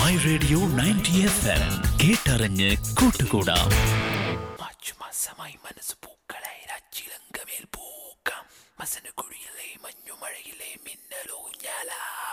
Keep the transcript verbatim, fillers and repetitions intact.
My radio ninety F M, കേട്ടറിഞ്ഞ് കൂട്ടുകൂടാം. മനസ്സ് പൂക്കളായി രാച്ചിലങ്കമേൽ പൂക്കാം, മസനക്കുഴിയിലെ മഞ്ഞുമഴയിലെ മിന്നലൂഞ്ഞാല.